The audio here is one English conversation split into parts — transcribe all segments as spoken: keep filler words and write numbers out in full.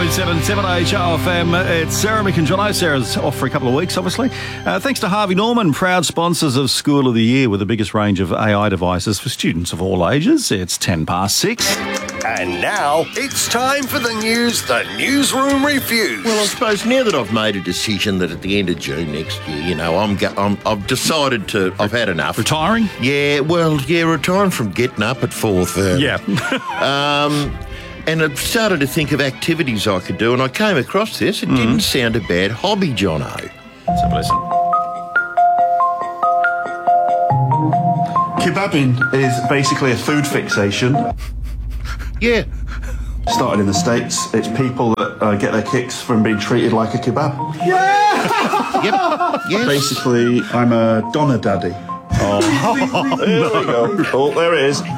seven, seven H R F M. It's Sarah, Mick and Jono. Sarah's off for a couple of weeks, obviously. Uh, thanks to Harvey Norman, proud sponsors of School of the Year with the biggest range of A I devices for students of all ages. It's ten past six. And now it's time for the news the newsroom refused. Well, I suppose now that I've made a decision that at the end of June next year, you know, I'm, go- I'm I've decided to. I've had enough. Retiring? Yeah, well, yeah, retiring from getting up at four thirty. Yeah. um, and I started to think of activities I could do, and I came across this. It mm. didn't sound a bad hobby, Jono. Let's have a listen. Kebabbing is basically a food fixation. Yeah. Started in the States. It's people that uh, get their kicks from being treated like a kebab. Yeah! Yep. Yes. Basically, I'm a doner daddy. Oh, there we go. Oh, there it is.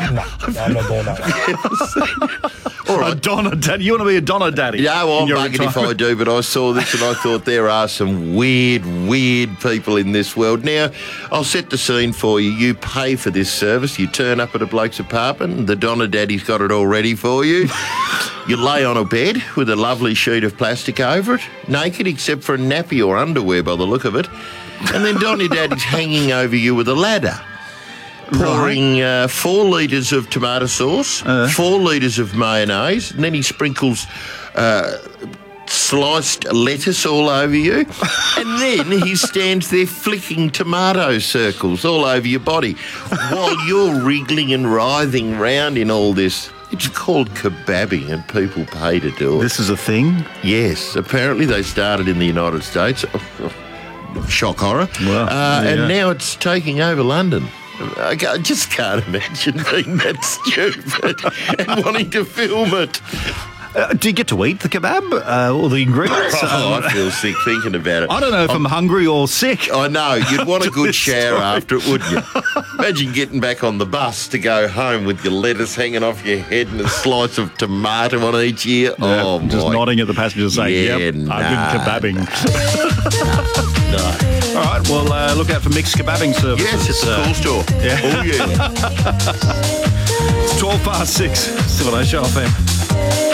All right. A Donna Daddy. You want to be a Donna Daddy? Yeah, well, I'm bugging if I do, but I saw this and I thought there are some weird, weird people in this world. Now, I'll set the scene for you. You pay for this service. You turn up at a bloke's apartment and the Donna Daddy's got it all ready for you. You lay on a bed with a lovely sheet of plastic over it, naked except for a nappy or underwear by the look of it. And then Donna Daddy's hanging over you with a ladder. Pouring uh, four litres of tomato sauce, uh. four litres of mayonnaise, and then he sprinkles uh, sliced lettuce all over you. And then he stands there flicking tomato circles all over your body while you're wriggling and writhing round in all this. It's called kebabbing and people pay to do it. This is a thing? Yes. Apparently they started in the United States. Shock horror. Well, uh, yeah. And now it's taking over London. I, I just can't imagine being that stupid and wanting to film it. Uh, do you get to eat the kebab uh, or the ingredients? Oh, um, I feel sick thinking about it. I don't know if I'm, I'm hungry or sick. I know. You'd want a good shower after it, wouldn't you? Imagine getting back on the bus to go home with your lettuce hanging off your head and a slice of tomato on each ear. Yeah, oh, just my. nodding at the passenger saying, yeah, yep, nah. I've been kebabbing. No. All right, well, uh, look out for Mick's kebabbing services. Yes, it's a uh, cool store. Yeah. Oh, yeah. It's twelve past six, seven H R F M.